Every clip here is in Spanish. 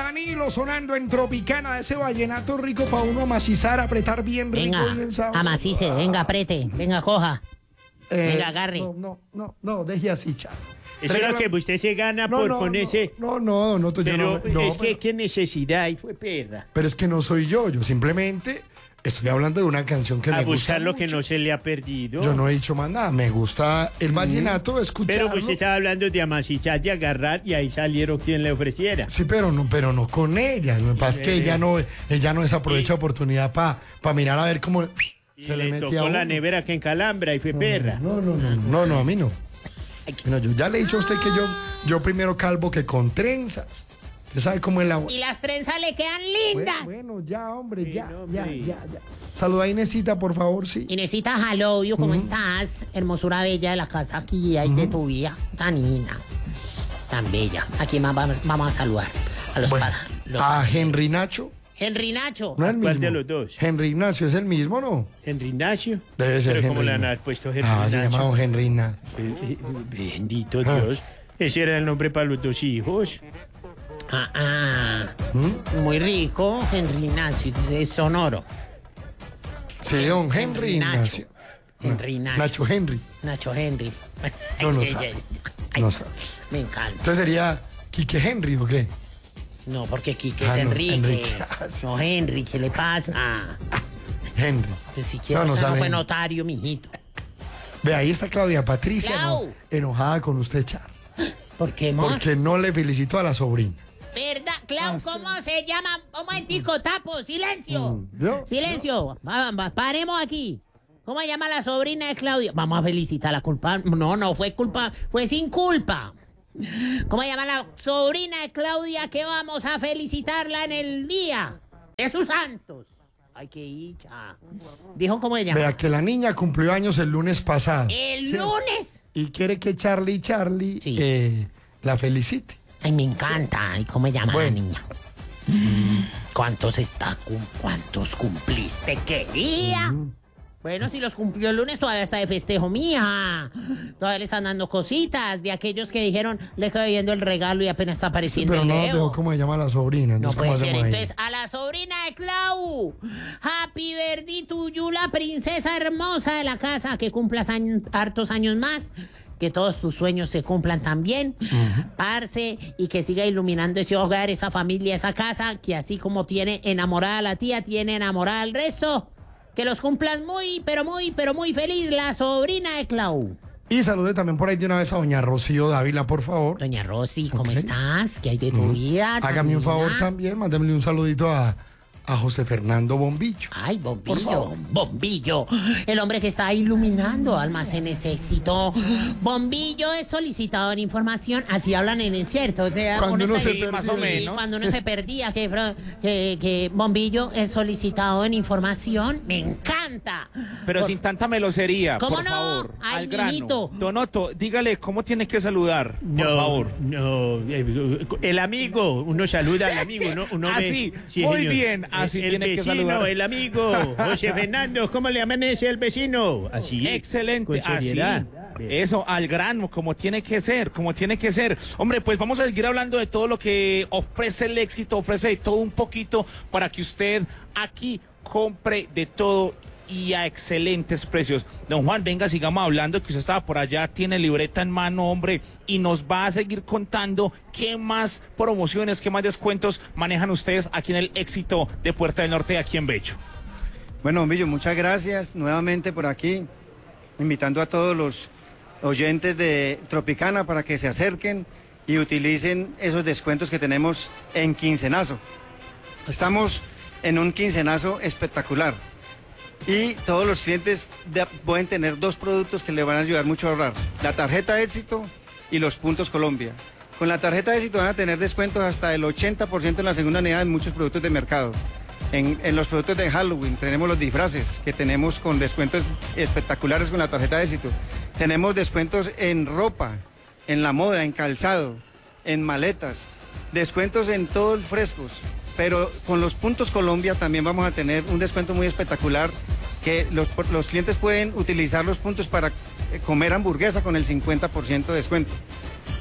Danilo sonando en Tropicana, ese vallenato rico para uno amacizar, apretar bien rico, Venga, bien sabroso. amacice, venga, apriete, venga, coja. Venga, agarre. No, deje así, Char. Eso es lo que usted se gana por ponerse... Pero es que qué necesidad, y fue perra. Pero es que no soy yo simplemente estoy hablando de una canción que me gusta buscar lo que mucho. no se le ha perdido. Yo no he dicho más nada, me gusta el vallenato, escucharlo. Pero usted estaba hablando de amacizar, de agarrar, y ahí salieron quien le ofreciera. Sí, pero no con ella. Lo que pasa es que ella no desaprovecha oportunidad para mirar a ver cómo Y se le le metía a tocó uno. la nevera que en Calambra y fue perra. No, a mí no. No, yo ya le he dicho a usted que yo primero calvo que con trenzas. ¿Usted sabe cómo es la... Y las trenzas le quedan lindas. Bueno, ya, hombre, ya. hombre. Saluda a Inesita, por favor, sí. Inesita, hello, you, ¿cómo estás? Hermosura bella de la casa aquí, ahí de tu vida, tan linda, tan bella. Aquí más vamos a saludar a los Bueno, padres. a Henry Nacho. Henry Nacho. No es el mismo. ¿Cuál de los dos? Henry Ignacio es el mismo, ¿no? ¿Henry Ignacio? Debe ser Pero ¿cómo Henry le han Ignacio. puesto Henry Se Ignacio? llama don Henry Ignacio. Bendito Dios. Ese era el nombre para los dos hijos. Muy rico, Henry Nacho, de Sonoro. Sí, don Henry Nacho. Ignacio. Henry Nacho. Nacho Henry. Nacho Henry. No, no Ay, sabe. ay, No sabe. me encanta. Entonces sería Quique Henry, ¿o qué? No, porque Quique Ah, es no, Enrique. Enrique. No, Henry, ¿qué le pasa? Henry. Pues siquiera No usted no sale. fue notario, mijito. Ve, ahí está Claudia Patricia, Clau. enojada con usted, Char. ¿Por qué, amor? Porque no le felicitó a la sobrina. ¿Verdad? Clau, ¿cómo se llama? Un momentico, tapo, silencio. ¿Yo? Silencio. Paremos aquí. ¿Cómo se llama la sobrina de Claudia? Vamos a felicitar a la culpa. No fue culpa, fue sin culpa. ¿Cómo se llama la sobrina de Claudia que vamos a felicitarla en el día de sus santos? Ay, qué hicha. Dijo cómo se llama. Vea que la niña cumplió años el lunes pasado. El lunes. Y quiere que Charlie Sí. la felicite. Ay, me encanta. ¿Y cómo se llama Bueno. la niña? ¿Cuántos cumpliste, querida? Bueno, si los cumplió el lunes, todavía está de festejo, mija. Todavía le están dando cositas de aquellos que dijeron, le quedó viendo el regalo y apenas está Sí, apareciendo pero el no Leo. dejó cómo se llama la sobrina. No Entonces, puede ¿cómo ser. hacemos ahí? Entonces, a la sobrina de Clau, happy birthday to you, la princesa hermosa de la casa, que cumplas hartos años más, que todos tus sueños se cumplan también, parce, y que siga iluminando ese hogar, esa familia, esa casa, que así como tiene enamorada a la tía, tiene enamorada al resto. Que los cumplan muy, pero muy feliz la sobrina de Clau. Y salude también por ahí de una vez a doña Rocío Dávila, por favor. Doña Rosy, ¿cómo Ok. estás? ¿Qué hay de tu vida? Hágame un favor Tamina? también, mándemele un saludito a José Fernando Bombillo. Ay, Por Bombillo, favor. Bombillo, el hombre que está iluminando almas se necesitó. Bombillo es solicitador de información, así hablan en el cierto. O sea, Cuando uno se sí, perdía. más o Sí, menos. Cuando uno se perdía, que Bombillo es solicitado en información, me encanta. Pero sin tanta melosería, ¿Cómo por no? favor. Ay, al grano. mijito. Donoto, dígale cómo tiene que saludar, por favor. El amigo, uno saluda al amigo, uno Así, ve. Sí, muy señor. bien, así el tiene que vecino, saludar. el amigo, José Fernando, ¿cómo le amanece el vecino? Así. Excelente, con así. seriedad. Eso, al grano, como tiene que ser, como tiene que ser. Hombre, pues vamos a seguir hablando de todo lo que ofrece el éxito, ofrece de todo un poquito para que usted aquí compre de todo y a excelentes precios. Don Juan, venga, sigamos hablando, que usted estaba por allá, tiene libreta en mano, hombre, y nos va a seguir contando qué más promociones, qué más descuentos manejan ustedes aquí en el éxito de Puerta del Norte, aquí en Bello. Bueno, Bombillo, muchas gracias nuevamente por aquí, invitando a todos los oyentes de Tropicana para que se acerquen y utilicen esos descuentos que tenemos en quincenazo. Estamos en un quincenazo espectacular y todos los clientes pueden tener dos productos que le van a ayudar mucho a ahorrar: la tarjeta Éxito y los puntos Colombia. Con la tarjeta Éxito van a tener descuentos hasta el 80% en la segunda unidad en muchos productos de mercado. En los productos de Halloween tenemos los disfraces que tenemos con descuentos espectaculares con la tarjeta Éxito. Tenemos descuentos en ropa, en la moda, en calzado, en maletas, descuentos en todos frescos. Pero con los puntos Colombia también vamos a tener un descuento muy espectacular, que los clientes pueden utilizar los puntos para comer hamburguesa con el 50% de descuento.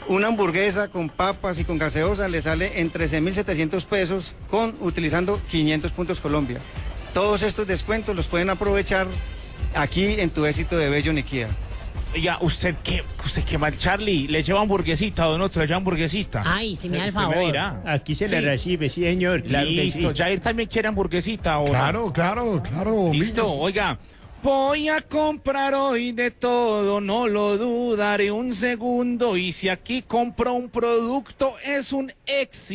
Una hamburguesa con papas y con gaseosa le sale en 13.700 pesos utilizando 500 puntos Colombia. Todos estos descuentos los pueden aprovechar aquí en tu éxito de Bello Niquía. Oiga, usted qué mal, Charlie, le lleva hamburguesita, don Otto, le lleva hamburguesita. Ay, si me da el Usted me favor. dirá. Aquí se le recibe, sí, señor. Claro que Listo, sí. Jair también quiere hamburguesita ahora. Claro. Listo, Bombillo. oiga. Voy a comprar hoy de todo, no lo dudaré un segundo. Y si aquí compro un producto, es un éxito.